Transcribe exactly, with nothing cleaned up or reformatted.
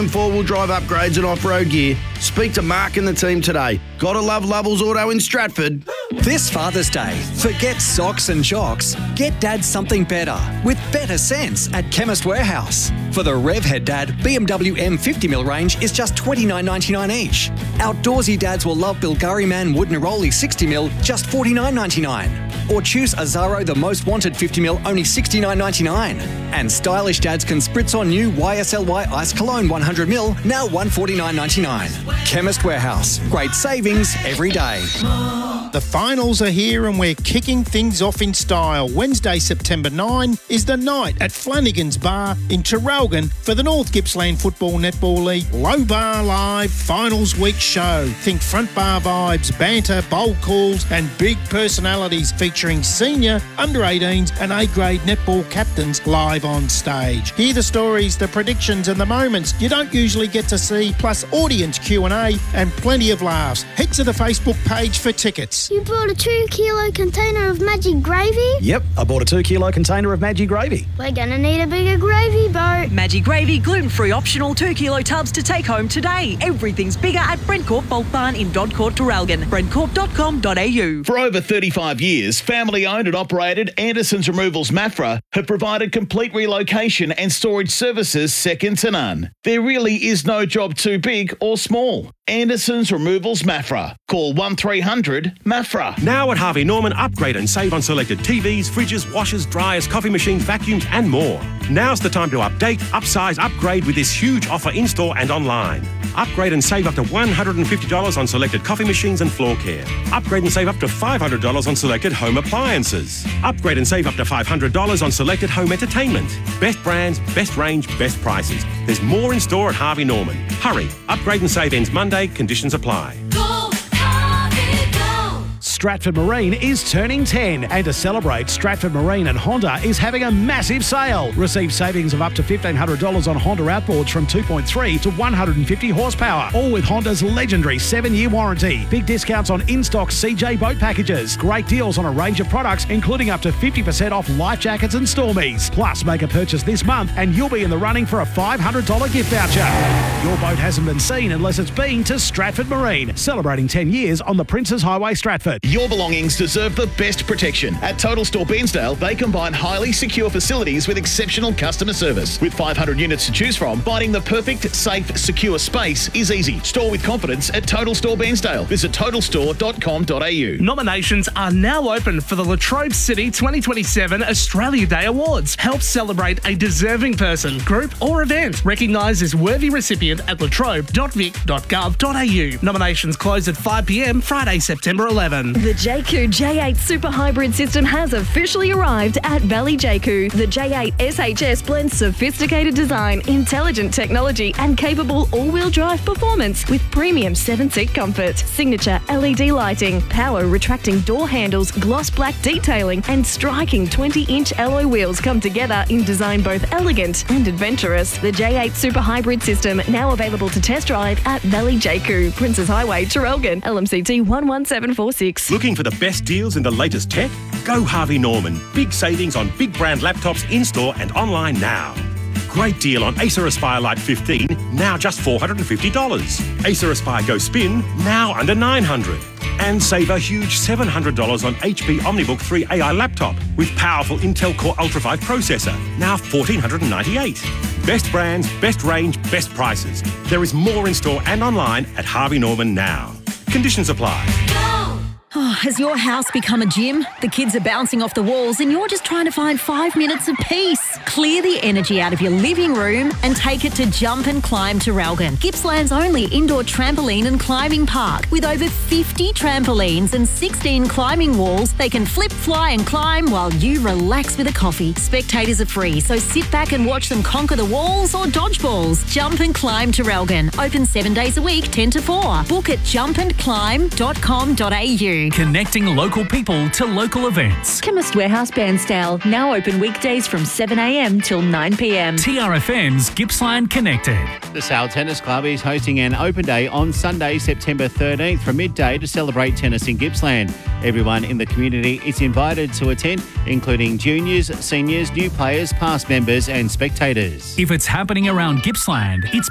Four-wheel drive upgrades and off-road gear. Speak to Mark and the team today. Gotta love Lovell's Auto in Stratford. This Father's Day, forget socks and jocks. Get Dad something better with better sense at Chemist Warehouse. For the Revhead Dad, B M W M fifty mil range is just twenty-nine ninety-nine each. Outdoorsy dads will love Bilgari Man Wood Neroli sixty mil, just forty-nine ninety-nine. Or choose Azaro The Most Wanted fifty mil, only sixty-nine ninety-nine. And stylish dads can spritz on new Y S L Y Ice Cologne one hundred mil, now one forty-nine ninety-nine. Chemist Warehouse. Great savings every day. The finals are here and we're kicking things off in style. Wednesday, September ninth is the night at Flanagan's Bar in Traralgon for the North Gippsland Football Netball League Low Bar Live Finals Week show. Think front bar vibes, banter, bold calls and big personalities featuring senior, under eighteens and A-grade netball captains live on stage. Hear the stories, the predictions and the moments you don't usually get to see, plus audience Q and A and plenty of laughs. Head to the Facebook page for tickets. You bought a two kilo container of Maggi gravy? Yep, I bought a two kilo container of Maggi gravy. We're gonna need a bigger gravy boat. Maggi gravy, gluten-free optional two kilo tubs to take home today. Everything's bigger at Brentcourt Bulk Barn in Dodcourt, Traralgon. brentcourt dot com dot a u. For over thirty-five years, family-owned and operated Anderson's Removals Maffra have provided complete relocation and storage services second to none. There really is no job too big or small. Anderson's Removals Maffra. Call one three hundred Maffra. Now at Harvey Norman, upgrade and save on selected T Vs, fridges, washers, dryers, coffee machines, vacuums and more. Now's the time to update, upsize, upgrade with this huge offer in-store and online. Upgrade and save up to one hundred fifty dollars on selected coffee machines and floor care. Upgrade and save up to five hundred dollars on selected home appliances. Upgrade and save up to five hundred dollars on selected home entertainment. Best brands, best range, best prices. There's more in store at Harvey Norman. Hurry, upgrade and save ends Monday, conditions apply. Stratford Marine is turning ten, and to celebrate, Stratford Marine and Honda is having a massive sale. Receive savings of up to fifteen hundred dollars on Honda outboards from two point three to one hundred fifty horsepower, all with Honda's legendary seven-year warranty. Big discounts on in-stock C J boat packages. Great deals on a range of products, including up to fifty percent off life jackets and Stormies. Plus, make a purchase this month and you'll be in the running for a five hundred dollars gift voucher. Your boat hasn't been seen unless it's been to Stratford Marine, celebrating ten years on the Princes Highway, Stratford. Your belongings deserve the best protection. At Total Store Bairnsdale, they combine highly secure facilities with exceptional customer service. With five hundred units to choose from, finding the perfect, safe, secure space is easy. Store with confidence at Total Store Bairnsdale. Visit total store dot com dot a u. Nominations are now open for the Latrobe City twenty twenty-seven Australia Day Awards. Help celebrate a deserving person, group or event. Recognise this worthy recipient at latrobe dot vic dot gov dot a u. Nominations close at five p m Friday, September eleventh. The Jayco J eight Super Hybrid system has officially arrived at Valley Jayco. The J eight S H S blends sophisticated design, intelligent technology and capable all-wheel drive performance with premium seven-seat comfort, signature L E D lighting, power retracting door handles, gloss black detailing and striking twenty-inch alloy wheels come together in design both elegant and adventurous. The J eight Super Hybrid system now available to test drive at Valley Jayco, Princes Highway, Traralgon, L M C T one one seven four six. Looking for the best deals in the latest tech? Go Harvey Norman. Big savings on big brand laptops in-store and online now. Great deal on Acer Aspire Lite fifteen, now just four hundred fifty dollars. Acer Aspire Go Spin, now under nine hundred dollars. And save a huge seven hundred dollars on H P OmniBook three A I laptop with powerful Intel Core Ultra five processor, now one thousand four hundred ninety-eight dollars. Best brands, best range, best prices. There is more in store and online at Harvey Norman now. Conditions apply. Oh, has your house become a gym? The kids are bouncing off the walls and you're just trying to find five minutes of peace. Clear the energy out of your living room and take it to Jump and Climb Traralgon, Gippsland's only indoor trampoline and climbing park. With over fifty trampolines and sixteen climbing walls, they can flip, fly and climb while you relax with a coffee. Spectators are free, so sit back and watch them conquer the walls or dodge balls. Jump and Climb Traralgon, open seven days a week, ten to four. Book at jump and climb dot com dot a u. Connecting local people to local events. Chemist Warehouse Bairnsdale, now open weekdays from seven a m till nine p m. T R F M's Gippsland Connected. The Sale Tennis Club is hosting an open day on Sunday, September thirteenth from midday to celebrate tennis in Gippsland. Everyone in the community is invited to attend, including juniors, seniors, new players, past members and spectators. If it's happening around Gippsland, it's